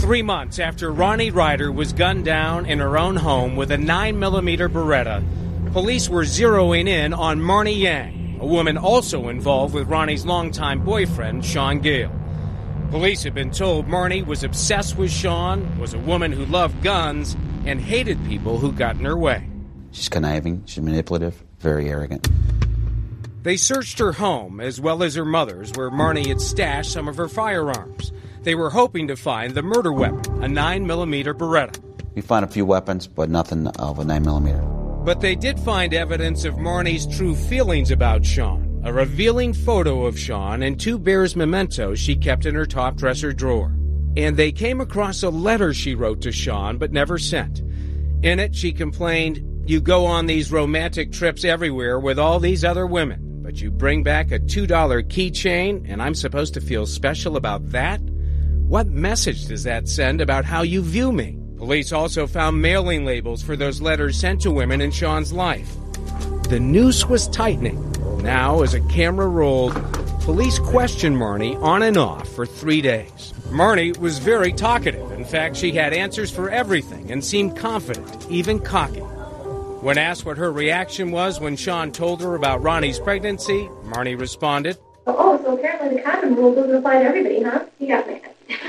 3 months after Ronnie Ryder was gunned down in her own home with a 9mm Beretta, police were zeroing in on Marnie Yang, a woman also involved with Ronnie's longtime boyfriend, Sean Gale. Police had been told Marnie was obsessed with Sean, was a woman who loved guns, and hated people who got in her way. She's conniving, she's manipulative, very arrogant. They searched her home, as well as her mother's, where Marnie had stashed some of her firearms. They were hoping to find the murder weapon, a 9mm Beretta. We found a few weapons, but nothing of a 9mm. But they did find evidence of Marnie's true feelings about Sean, a revealing photo of Sean and 2 Bears mementos she kept in her top dresser drawer. And they came across a letter she wrote to Sean but never sent. In it, she complained, "You go on these romantic trips everywhere with all these other women, but you bring back a $2 keychain, and I'm supposed to feel special about that? What message does that send about how you view me?" Police also found mailing labels for those letters sent to women in Sean's life. The noose was tightening. Now, as a camera rolled, police questioned Marnie on and off for 3 days. Marnie was very talkative. In fact, she had answers for everything and seemed confident, even cocky. When asked what her reaction was when Sean told her about Ronnie's pregnancy, Marnie responded, "Oh, so apparently the condom rule doesn't apply to everybody, huh? You got mad."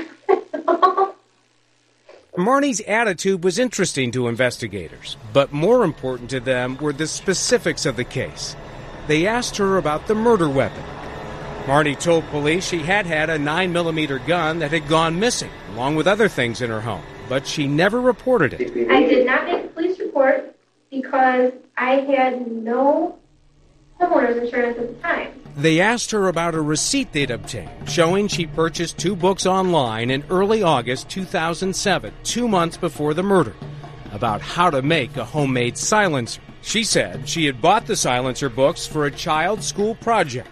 Marnie's attitude was interesting to investigators, but more important to them were the specifics of the case. They asked her about the murder weapon. Marnie told police she had a 9mm gun that had gone missing, along with other things in her home, but she never reported it. I did not make a police report because I had no homeowner's insurance at the time. They asked her about a receipt they'd obtained, showing she purchased 2 books online in early August 2007, 2 months before the murder, about how to make a homemade silencer. She said she had bought the silencer books for a child's school project.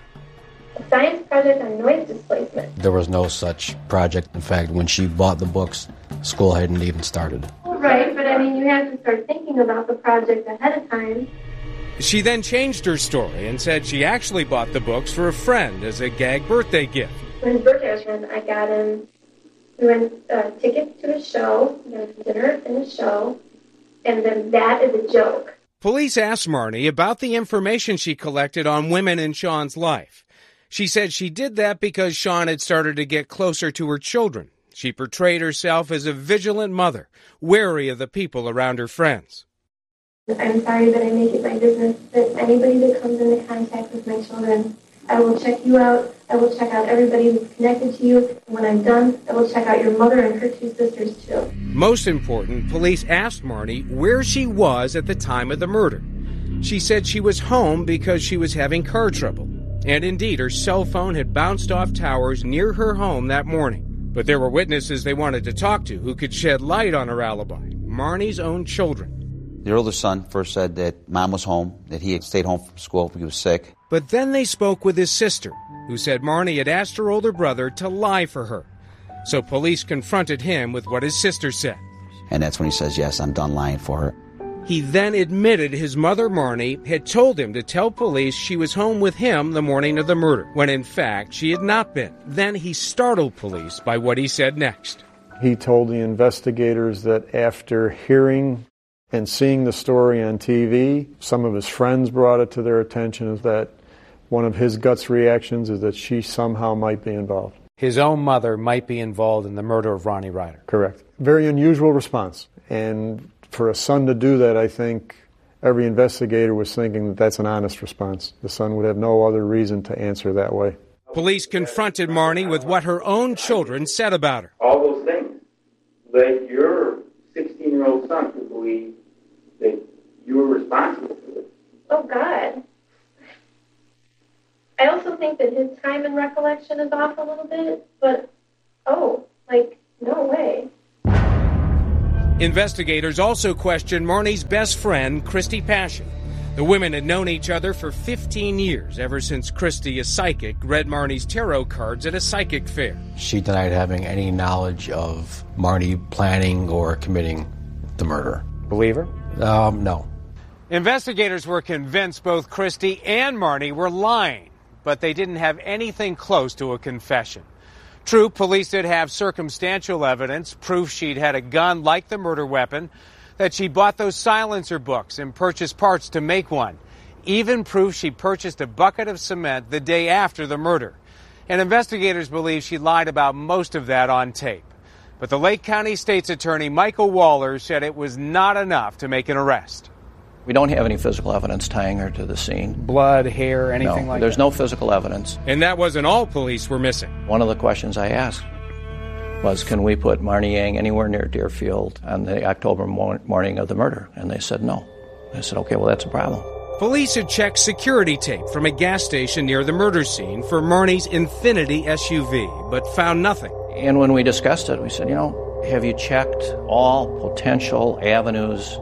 A science project on noise displacement. There was no such project. In fact, when she bought the books, school hadn't even started. Right, but I mean, you have to start thinking about the project ahead of time. She then changed her story and said she actually bought the books for a friend as a gag birthday gift. When his birthday was around, I got him, we went tickets to a show, we got dinner and a show, and then that is a joke. Police asked Marnie about the information she collected on women in Sean's life. She said she did that because Sean had started to get closer to her children. She portrayed herself as a vigilant mother, wary of the people around her friends. I'm sorry that I make it my business that anybody that comes into contact with my children, I will check you out. I will check out everybody who's connected to you. And when I'm done, I will check out your mother and her 2 sisters, too. Most important, police asked Marnie where she was at the time of the murder. She said she was home because she was having car trouble. And indeed, her cell phone had bounced off towers near her home that morning. But there were witnesses they wanted to talk to who could shed light on her alibi, Marnie's own children. The older son first said that Mom was home, that he had stayed home from school because he was sick. But then they spoke with his sister, who said Marnie had asked her older brother to lie for her. So police confronted him with what his sister said. And that's when he says, yes, I'm done lying for her. He then admitted his mother, Marnie, had told him to tell police she was home with him the morning of the murder, when in fact she had not been. Then he startled police by what he said next. He told the investigators that after hearing and seeing the story on TV, some of his friends brought it to their attention is that one of his guts reactions is that she somehow might be involved. His own mother might be involved in the murder of Ronnie Ryder. Correct. Very unusual response. And for a son to do that, I think every investigator was thinking that that's an honest response. The son would have no other reason to answer that way. Police confronted Marnie with what her own children said about her. All those things led your 16-year-old son to believe that you were responsible for this. Oh, God. I also think that his time and recollection is off a little bit, but, no way. Investigators also questioned Marnie's best friend, Christy Passion. The women had known each other for 15 years, ever since Christy, a psychic, read Marnie's tarot cards at a psychic fair. She denied having any knowledge of Marnie planning or committing the murder. Believe her? No. Investigators were convinced both Christy and Marnie were lying, but they didn't have anything close to a confession. True, police did have circumstantial evidence, proof she'd had a gun like the murder weapon, that she bought those silencer books and purchased parts to make one. Even proof she purchased a bucket of cement the day after the murder. And investigators believe she lied about most of that on tape. But the Lake County State's Attorney Michael Waller said it was not enough to make an arrest. We don't have any physical evidence tying her to the scene. Blood, hair, anything like that? There's no physical evidence. And that wasn't all police were missing. One of the questions I asked was, can we put Marnie Yang anywhere near Deerfield on the October morning of the murder? And they said no. I said, okay, well, that's a problem. Police had checked security tape from a gas station near the murder scene for Marnie's Infiniti SUV, but found nothing. And when we discussed it, we said, have you checked all potential avenues,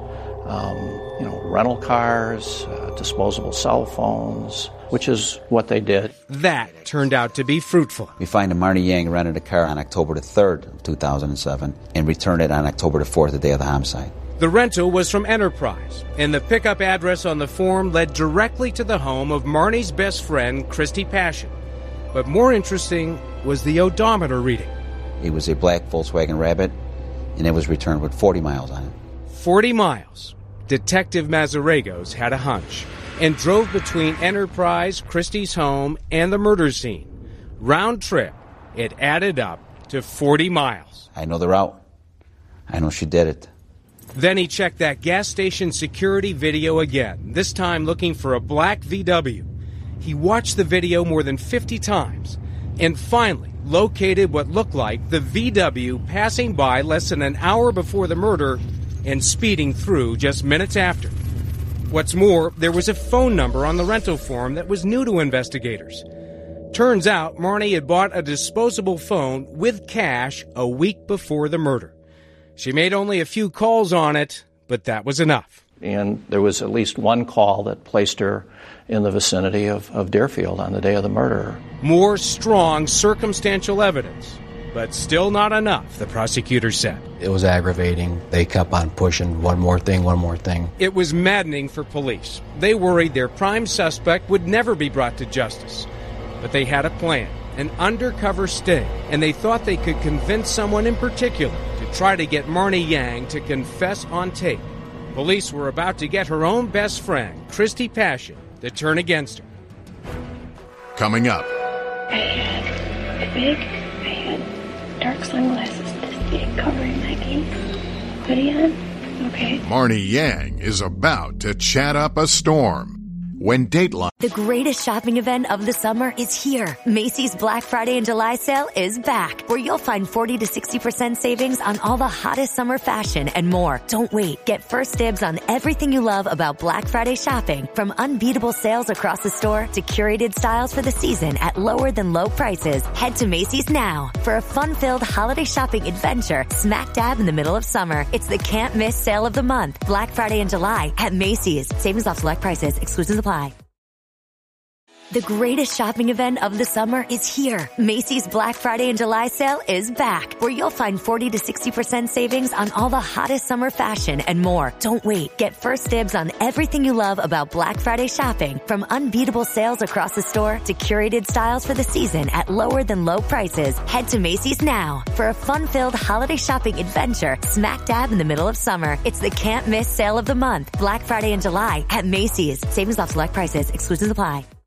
rental cars, disposable cell phones, which is what they did. That turned out to be fruitful. We find that Marnie Yang rented a car on October the 3rd of 2007 and returned it on October the 4th, the day of the homicide. The rental was from Enterprise, and the pickup address on the form led directly to the home of Marnie's best friend, Christy Passion. But more interesting was the odometer reading. It was a black Volkswagen Rabbit, and it was returned with 40 miles on it. 40 miles. Detective Mazarregos had a hunch and drove between Enterprise, Christie's home, and the murder scene. Round trip, it added up to 40 miles. I know the route. I know she did it. Then he checked that gas station security video again, this time looking for a black VW. He watched the video more than 50 times and finally located what looked like the VW passing by less than an hour before the murder and speeding through just minutes after. What's more, there was a phone number on the rental form that was new to investigators. Turns out Marnie had bought a disposable phone with cash a week before the murder. She made only a few calls on it, but that was enough. And there was at least one call that placed her in the vicinity of Deerfield on the day of the murder. More strong circumstantial evidence, but still not enough, the prosecutor said. It was aggravating. They kept on pushing one more thing. It was maddening for police. They worried their prime suspect would never be brought to justice. But they had a plan, an undercover sting, and they thought they could convince someone in particular to try to get Marnie Yang to confess on tape. Police were about to get her own best friend, Christy Passion, to turn against her. Coming up. I had dark sunglasses this big covering my face. Hoodie on? Okay. Marnie Yang is about to chat up a storm. When Dateline... The greatest shopping event of the summer is here. Macy's Black Friday and July sale is back, where you'll find 40 to 60% savings on all the hottest summer fashion and more. Don't wait. Get first dibs on everything you love about Black Friday shopping, from unbeatable sales across the store to curated styles for the season at lower than low prices. Head to Macy's now for a fun-filled holiday shopping adventure smack dab in the middle of summer. It's the can't miss sale of the month. Black Friday and July at Macy's. Savings off select prices. Exclusions apply. The greatest shopping event of the summer is here. Macy's Black Friday and July sale is back, where you'll find 40 to 60% savings on all the hottest summer fashion and more. Don't wait. Get first dibs on everything you love about Black Friday shopping, from unbeatable sales across the store to curated styles for the season at lower than low prices. Head to Macy's now for a fun-filled holiday shopping adventure smack dab in the middle of summer. It's the can't miss sale of the month. Black Friday and July at Macy's. Savings off select prices. Exclusions apply.